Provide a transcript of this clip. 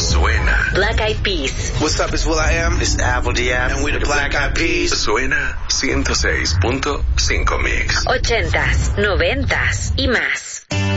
Suena. Black Eyed Peas. What's up, it's will.i.am. It's Apple D.M. And we're the Black Eyed Peas. Suena 106.5 Mix. 80s, 90s y más.